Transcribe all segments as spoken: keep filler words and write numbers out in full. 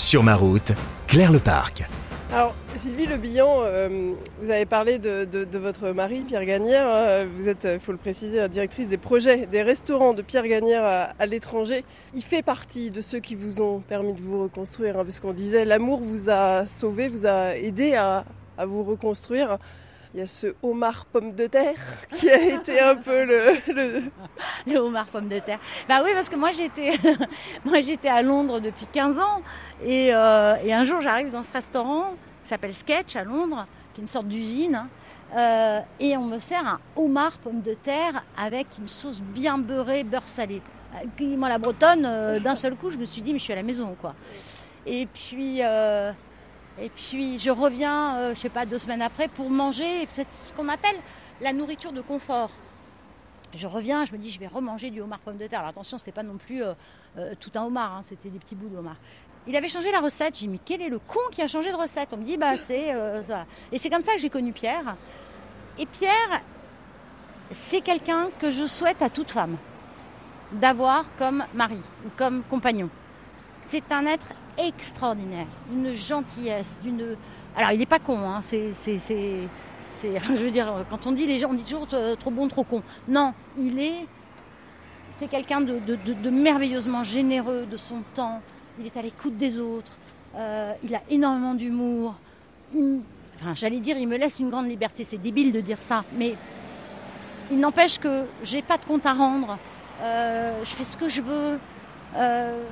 Sur ma route, Claire Leparc. Alors, Sylvie Le Bihan, euh, vous avez parlé de, de, de votre mari, Pierre Gagnère. Hein. Vous êtes, il faut le préciser, directrice des projets des restaurants de Pierre Gagnère à, à l'étranger. Il fait partie de ceux qui vous ont permis de vous reconstruire, hein, parce qu'on disait l'amour vous a sauvé, vous a aidé à, à vous reconstruire. Il y a ce homard pomme de terre qui a été un peu le... Le, le homard pomme de terre. Bah oui, parce que moi j'étais, moi, j'étais à Londres depuis quinze ans et, euh, et un jour j'arrive dans ce restaurant qui s'appelle Sketch à Londres, qui est une sorte d'usine, hein, euh, et on me sert un homard pomme de terre avec une sauce bien beurrée, beurre salé. Moi la bretonne, euh, d'un seul coup je me suis dit mais je suis à la maison quoi. Et puis... Euh, Et puis je reviens, euh, je sais pas, deux semaines après pour manger, c'est ce qu'on appelle la nourriture de confort. Je reviens, je me dis je vais remanger du homard pomme de terre. Alors attention, c'était pas non plus euh, euh, tout un homard, hein, c'était des petits bouts de homard. Il avait changé la recette, j'ai dit mais quel est le con qui a changé de recette? On me dit bah c'est euh, ça. Et c'est comme ça que j'ai connu Pierre. Et Pierre, c'est quelqu'un que je souhaite à toute femme d'avoir comme mari ou comme compagnon. C'est un être extraordinaire, d'une gentillesse, d'une... Alors il n'est pas con, hein, c'est, c'est, c'est, c'est... Je veux dire, quand on dit les gens, on dit toujours trop bon, trop con. Non, il est... C'est quelqu'un de, de, de, de merveilleusement généreux de son temps. Il est à l'écoute des autres. Euh, il a énormément d'humour. Il... Enfin, j'allais dire, il me laisse une grande liberté. C'est débile de dire ça, mais il n'empêche que j'ai pas de compte à rendre. Euh, je fais ce que je veux. Euh...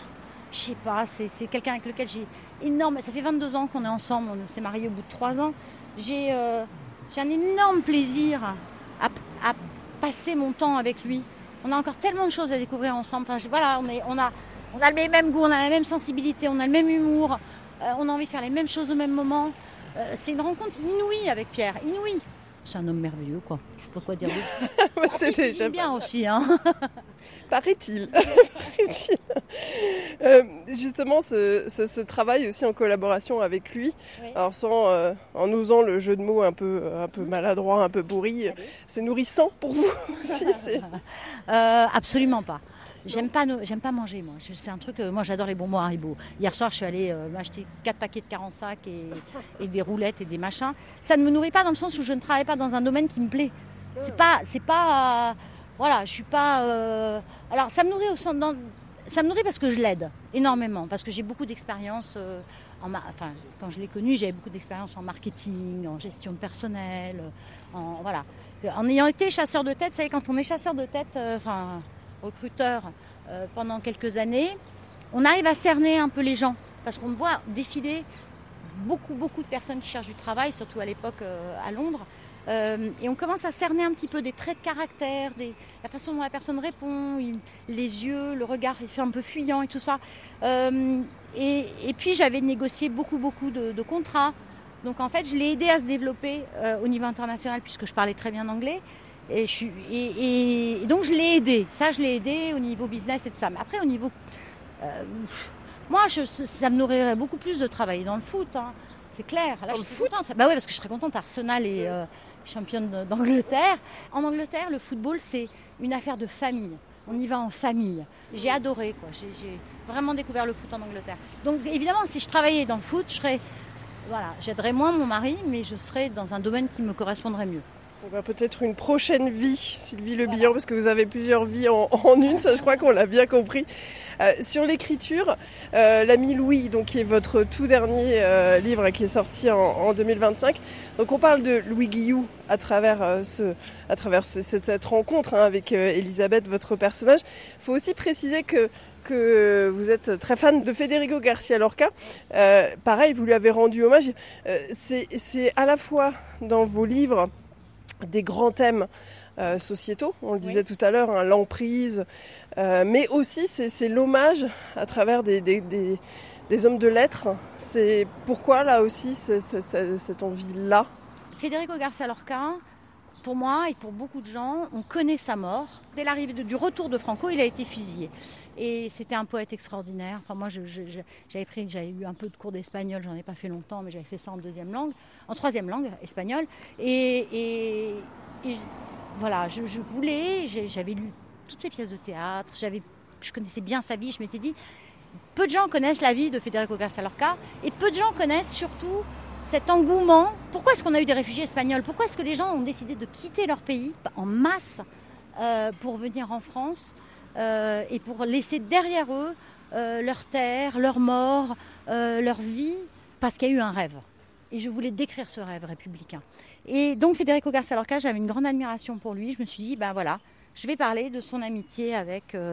Je sais pas, c'est, c'est quelqu'un avec lequel j'ai énorme... Ça fait vingt-deux ans qu'on est ensemble, on s'est mariés au bout de trois ans. J'ai, euh, j'ai un énorme plaisir à, à passer mon temps avec lui. On a encore tellement de choses à découvrir ensemble. Enfin, je, voilà, on, est, on, a, on a le même goût, on a la même sensibilité, on a le même humour. Euh, on a envie de faire les mêmes choses au même moment. Euh, c'est une rencontre inouïe avec Pierre, inouïe. C'est un homme merveilleux, quoi. Je sais pas quoi dire d'autre. C'est déjà bien aussi, hein. Paraît-il. Paraît-il. Euh, justement, ce, ce, ce travail aussi en collaboration avec lui, oui. Alors sans, euh, en osant le jeu de mots un peu, un peu maladroit, un peu bourri, allez. C'est nourrissant pour vous aussi c'est... Euh, absolument pas. J'aime pas, j'aime pas manger, moi. C'est un truc, moi j'adore les bonbons Haribo. Hier soir, je suis allée euh, m'acheter quatre paquets de quarante-cinq et, et des roulettes et des machins. Ça ne me nourrit pas dans le sens où je ne travaille pas dans un domaine qui me plaît. C'est pas... C'est pas euh, voilà, je suis pas... Euh... Alors, ça me nourrit au sens... Dans... Ça me nourrit parce que je l'aide énormément, parce que j'ai beaucoup d'expérience. Euh, en ma... Enfin, quand je l'ai connu, j'avais beaucoup d'expérience en marketing, en gestion de personnel, en... Voilà. En ayant été chasseur de tête, vous savez, quand on est chasseur de tête... Euh, enfin... recruteur euh, pendant quelques années, on arrive à cerner un peu les gens parce qu'on voit défiler beaucoup, beaucoup de personnes qui cherchent du travail, surtout à l'époque euh, à Londres. Euh, et on commence à cerner un petit peu des traits de caractère, des, la façon dont la personne répond, il, les yeux, le regard, il fait un peu fuyant et tout ça. Euh, et, et puis j'avais négocié beaucoup, beaucoup de, de contrats. Donc en fait, je l'ai aidé à se développer euh, au niveau international puisque je parlais très bien anglais. Et, je suis, et, et donc je l'ai aidé, ça je l'ai aidé au niveau business et tout ça. Mais après au niveau... Euh, moi je, ça me nourrirait beaucoup plus de travailler dans le foot, hein. C'est clair. Là, dans je le suis foot contente. Bah oui, parce que je serais contente, Arsenal est euh, championne d'Angleterre. En Angleterre, le football c'est une affaire de famille. On y va en famille. J'ai adoré, quoi. J'ai, j'ai vraiment découvert le foot en Angleterre. Donc évidemment, si je travaillais dans le foot, je serais... Voilà, j'aiderais moins mon mari, mais je serais dans un domaine qui me correspondrait mieux. On va peut-être une prochaine vie, Sylvie Le Bihan, voilà. Parce que vous avez plusieurs vies en, en une, ça je crois qu'on l'a bien compris. Euh, sur l'écriture, euh, l'ami Louis, donc, qui est votre tout dernier euh, livre qui est sorti en, en deux mille vingt-cinq. Donc on parle de Louis Guillou à travers, euh, ce, à travers ce, cette rencontre hein, avec euh, Elisabeth, votre personnage. Il faut aussi préciser que que vous êtes très fan de Federico Garcia Lorca. Euh, pareil, vous lui avez rendu hommage. Euh, c'est, c'est à la fois dans vos livres des grands thèmes euh, sociétaux, on le disait oui. tout à l'heure, hein, l'emprise, euh, mais aussi c'est, c'est l'hommage à travers des, des, des, des hommes de lettres. C'est pourquoi là aussi c'est, c'est, c'est, cette envie-là. Federico Garcia Lorca, pour moi et pour beaucoup de gens, on connaît sa mort. Dès l'arrivée de, du retour de Franco, il a été fusillé. Et c'était un poète extraordinaire. Enfin, moi, je, je, je, j'avais, pris, j'avais eu un peu de cours d'espagnol, j'en ai pas fait longtemps, mais j'avais fait ça en deuxième langue, en troisième langue, espagnol. Et, et, et voilà, je, je voulais, j'avais lu toutes ses pièces de théâtre, j'avais, je connaissais bien sa vie, je m'étais dit, peu de gens connaissent la vie de Federico García Lorca et peu de gens connaissent surtout cet engouement. Pourquoi est-ce qu'on a eu des réfugiés espagnols ? Pourquoi est-ce que les gens ont décidé de quitter leur pays en masse euh, pour venir en France euh, et pour laisser derrière eux euh, leur terre, leur mort, euh, leur vie, parce qu'il y a eu un rêve. Et je voulais décrire ce rêve républicain. Et donc Federico García Lorca, j'avais une grande admiration pour lui. Je me suis dit, ben voilà, je vais parler de son amitié avec, euh,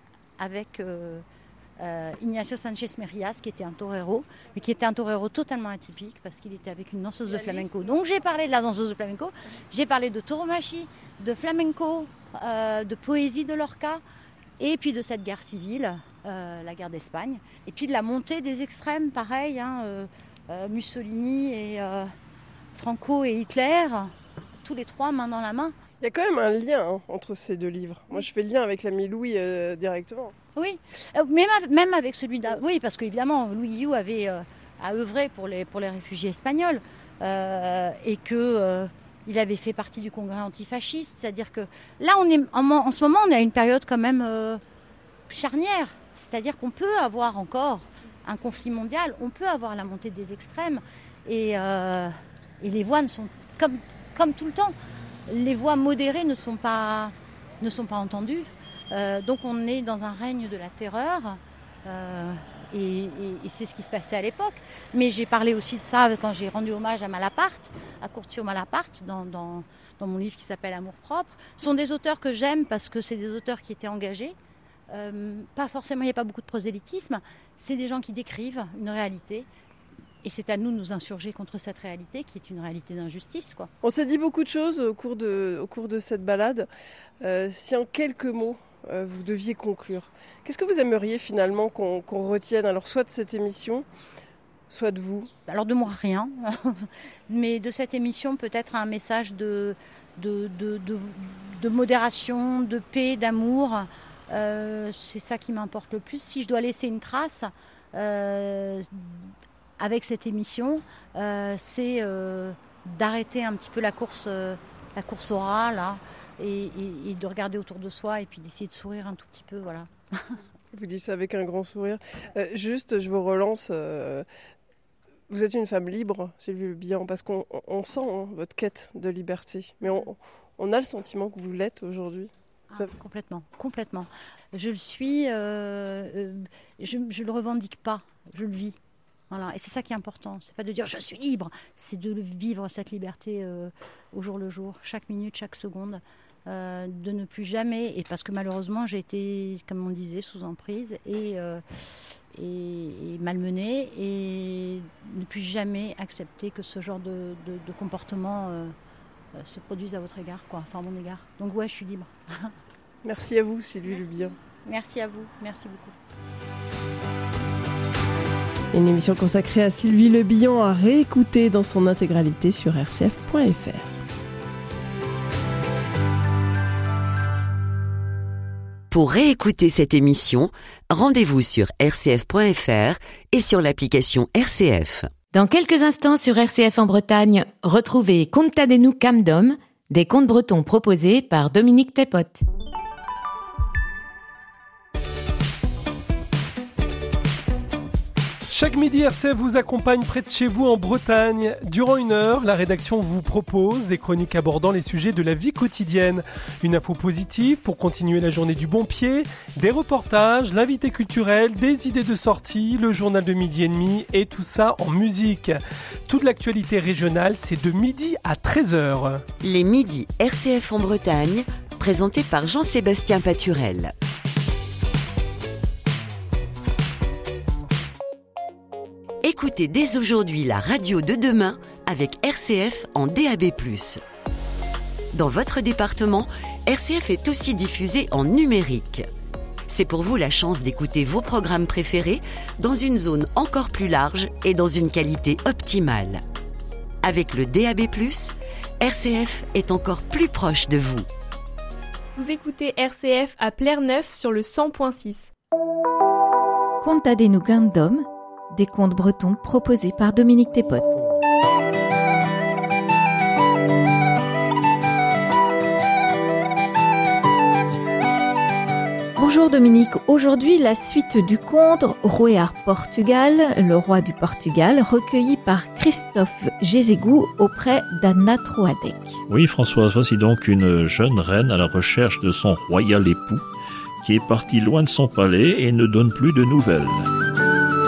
avec euh, euh, Ignacio Sánchez Mejías, qui était un torero, mais qui était un torero totalement atypique, parce qu'il était avec une danseuse de flamenco. Donc j'ai parlé de la danseuse de flamenco, j'ai parlé de tauromachi, de flamenco, euh, de poésie de Lorca, et puis de cette guerre civile, euh, la guerre d'Espagne, et puis de la montée des extrêmes, pareil, hein, euh, euh, Mussolini et euh, Franco et Hitler, tous les trois main dans la main. Il y a quand même un lien hein, entre ces deux livres. Moi, je fais le lien avec l'ami Louis euh, directement. Oui, euh, même, même avec celui d'A... Oui, parce qu'évidemment, Louis Guillou avait euh, à œuvrer pour les, pour les réfugiés espagnols euh, et qu'il euh, avait fait partie du congrès antifasciste. C'est-à-dire que là, on est, en, en ce moment, on est à une période quand même euh, charnière. C'est-à-dire qu'on peut avoir encore un conflit mondial, on peut avoir la montée des extrêmes et, euh, et les voix ne sont comme, comme tout le temps. Les voix modérées ne sont pas, ne sont pas entendues. Euh, donc on est dans un règne de la terreur euh, et, et, et c'est ce qui se passait à l'époque. Mais j'ai parlé aussi de ça quand j'ai rendu hommage à Malaparte, à Curcio Malaparte, dans, dans, dans mon livre qui s'appelle Amour propre. Ce sont des auteurs que j'aime parce que c'est des auteurs qui étaient engagés. Euh, pas forcément, il n'y a pas beaucoup de prosélytisme. C'est des gens qui décrivent une réalité. Et c'est à nous de nous insurger contre cette réalité qui est une réalité d'injustice, quoi. On s'est dit beaucoup de choses au cours de, au cours de cette balade. Euh, si en quelques mots, euh, vous deviez conclure, qu'est-ce que vous aimeriez finalement qu'on, qu'on retienne, alors soit de cette émission, soit de vous ? Alors de moi, rien. Mais de cette émission, peut-être un message de, de, de, de, de modération, de paix, d'amour. Euh, c'est ça qui m'importe le plus. Si je dois laisser une trace... Euh, avec cette émission, euh, c'est euh, d'arrêter un petit peu la course, euh, la course au rat, là, et, et, et de regarder autour de soi et puis d'essayer de sourire un tout petit peu, voilà. Vous dites ça avec un grand sourire. Euh, juste, je vous relance. Euh, vous êtes une femme libre, Sylvie Le Bihan, parce qu'on on sent hein, votre quête de liberté. Mais on, on a le sentiment que vous l'êtes aujourd'hui. Ah, avez... Complètement, complètement. Je le suis, euh, euh, je ne le revendique pas, je le vis. Voilà. Et c'est ça qui est important, c'est pas de dire je suis libre, c'est de vivre cette liberté euh, au jour le jour, chaque minute, chaque seconde, euh, de ne plus jamais, et parce que malheureusement j'ai été, comme on disait, sous emprise et, euh, et, et malmenée, et ne plus jamais accepter que ce genre de, de, de comportement euh, euh, se produise à votre égard, quoi, enfin à mon égard. Donc ouais, je suis libre. Merci à vous, Sylvie Le Bihan. Merci à vous, merci beaucoup. Une émission consacrée à Sylvie Le Bihan à réécouter dans son intégralité sur r c f point f r. Pour réécouter cette émission, rendez-vous sur r c f point f r et sur l'application R C F. Dans quelques instants sur R C F en Bretagne, retrouvez Contadenu Camdom, des contes bretons proposés par Dominique Tepote. Chaque midi, R C F vous accompagne près de chez vous en Bretagne. Durant une heure, la rédaction vous propose des chroniques abordant les sujets de la vie quotidienne. Une info positive pour continuer la journée du bon pied, des reportages, l'invité culturel, des idées de sortie, le journal de midi et demi et tout ça en musique. Toute l'actualité régionale, c'est de midi à treize heures. Les midis R C F en Bretagne, présentés par Jean-Sébastien Paturel. Écoutez dès aujourd'hui la radio de demain avec R C F en D A B plus. Dans votre département, R C F est aussi diffusé en numérique. C'est pour vous la chance d'écouter vos programmes préférés dans une zone encore plus large et dans une qualité optimale. Avec le D A B plus, R C F est encore plus proche de vous. Vous écoutez R C F à Pleyre-Neuf sur le cent point six. Contadenu Camdom, des contes bretons proposés par Dominique Tepote. Bonjour Dominique, aujourd'hui la suite du conte Roéar Portugal, le roi du Portugal, recueilli par Christophe Gézégou auprès d'Anna Troadec. Oui Françoise, voici donc une jeune reine à la recherche de son royal époux qui est parti loin de son palais et ne donne plus de nouvelles.